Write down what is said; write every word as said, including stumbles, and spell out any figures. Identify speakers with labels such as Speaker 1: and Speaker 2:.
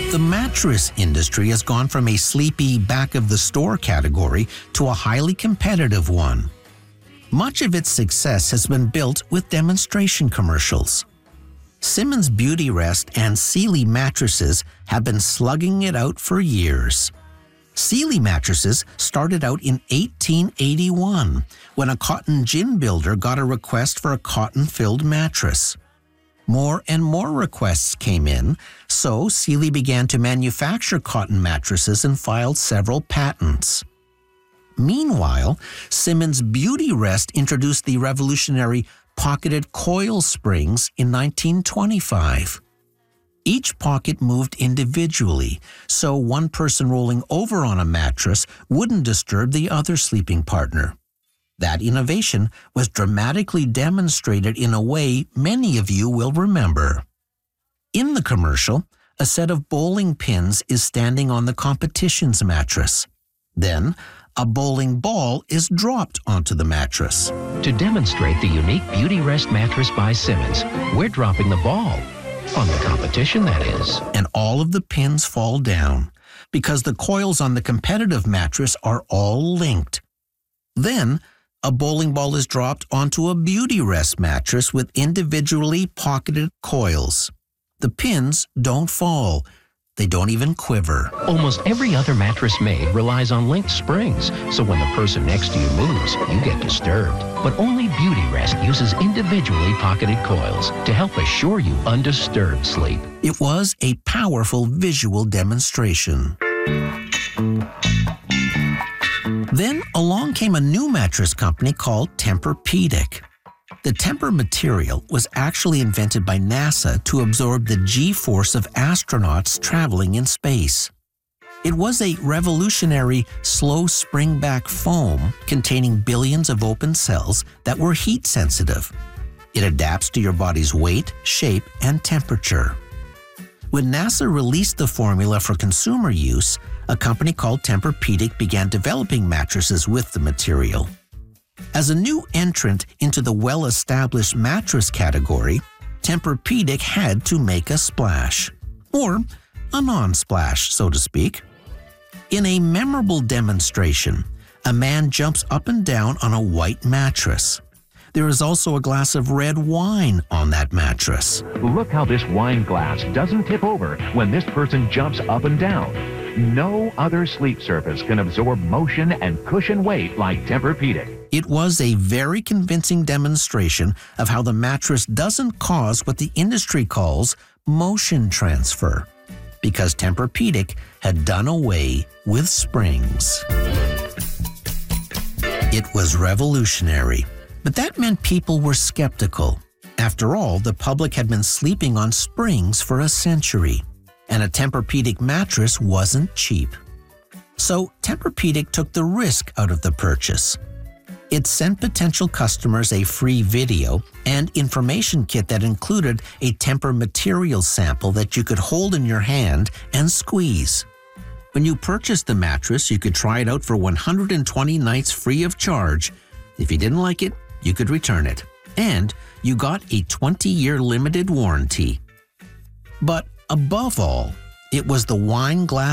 Speaker 1: The mattress industry has gone from a sleepy back-of-the-store category to a highly competitive one. Much of its success has been built with demonstration commercials. Simmons Beautyrest and Sealy mattresses have been slugging it out for years. Sealy mattresses started out in eighteen eighty-one, when a cotton gin builder got a request for a cotton-filled mattress. More and more requests came in, so Sealy began to manufacture cotton mattresses and filed several patents. Meanwhile, Simmons Beautyrest introduced the revolutionary pocketed coil springs in nineteen twenty-five. Each pocket moved individually, so one person rolling over on a mattress wouldn't disturb the other sleeping partner. That innovation was dramatically demonstrated in a way many of you will remember. In the commercial, a set of bowling pins is standing on the competition's mattress. Then, a bowling ball is dropped onto the mattress.
Speaker 2: To demonstrate the unique Beautyrest mattress by Simmons, we're dropping the ball. On the competition, that is.
Speaker 1: And all of the pins fall down, because the coils on the competitive mattress are all linked. Then, a bowling ball is dropped onto a Beautyrest mattress with individually pocketed coils. The pins don't fall. They don't even quiver.
Speaker 2: Almost every other mattress made relies on linked springs, so when the person next to you moves, you get disturbed. But only Beautyrest uses individually pocketed coils to help assure you undisturbed sleep.
Speaker 1: It was a powerful visual demonstration. Then along came a new mattress company called Tempur-Pedic. The Tempur material was actually invented by NASA to absorb the G-force of astronauts traveling in space. It was a revolutionary slow spring-back foam containing billions of open cells that were heat-sensitive. It adapts to your body's weight, shape, and temperature. When NASA released the formula for consumer use, a company called Tempur-Pedic began developing mattresses with the material. As a new entrant into the well-established mattress category, Tempur-Pedic had to make a splash. Or a non-splash, so to speak. In a memorable demonstration, a man jumps up and down on a white mattress. There is also a glass of red wine on that mattress.
Speaker 3: Look how this wine glass doesn't tip over when this person jumps up and down. No other sleep surface can absorb motion and cushion weight like Tempur-Pedic.
Speaker 1: It was a very convincing demonstration of how the mattress doesn't cause what the industry calls motion transfer, because Tempur-Pedic had done away with springs. It was revolutionary, but that meant people were skeptical. After all, the public had been sleeping on springs for a century, and a Tempur-Pedic mattress wasn't cheap. So Tempur-Pedic took the risk out of the purchase. It sent potential customers a free video and information kit that included a Tempur material sample that you could hold in your hand and squeeze. When you purchased the mattress, you could try it out for one hundred twenty nights free of charge. If you didn't like it, you could return it. And you got a twenty-year limited warranty. But above all, it was the wine glass